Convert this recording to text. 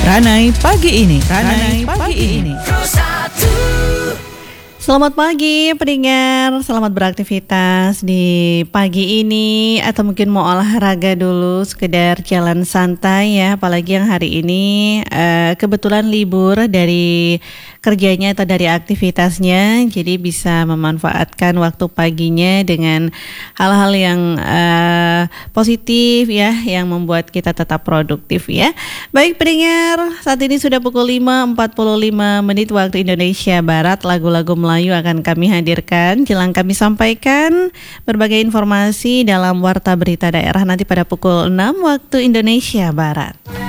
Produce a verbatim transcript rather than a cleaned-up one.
Ranai Pagi Ini, Ranai Pagi Ini. Selamat pagi pendengar, selamat beraktivitas di pagi ini. Atau mungkin mau olahraga dulu, sekedar jalan santai ya. Apalagi yang hari ini uh, kebetulan libur dari kerjanya atau dari aktivitasnya. Jadi bisa memanfaatkan waktu paginya dengan hal-hal yang uh, positif ya, yang membuat kita tetap produktif ya. Baik pendengar, saat ini sudah pukul lima empat puluh lima menit waktu Indonesia Barat. Lagu-lagu Melayu akan kami hadirkan, jelang kami sampaikan berbagai informasi dalam Warta Berita Daerah nanti pada pukul enam waktu Indonesia Barat.